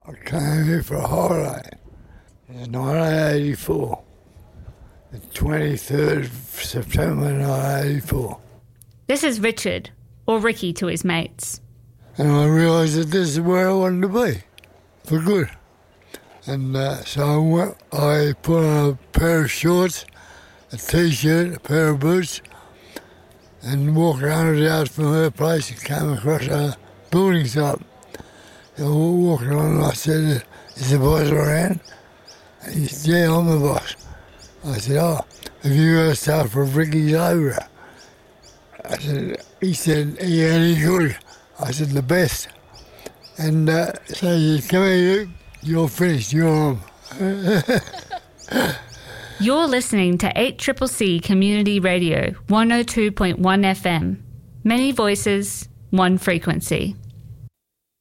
I came here for a holiday in 1984, the 23rd of September 1984. This is Richard, or Ricky to his mates. And I realised that this is where I wanted to be, for good. And so I put on a pair of shorts, a T-shirt, a pair of boots, and walked around the house from her place and came across a building site. So I walked along and I said, "Is the boss around?" And he said, "Yeah, I'm the boss." I said, "Oh, have you ever started for Ricky's over?" He said, "Yeah, any good?" I said, "The best." And so he said, "Come here, you're finished, you're on." You're listening to 8CCC Community Radio, 102.1 FM. Many voices, one frequency.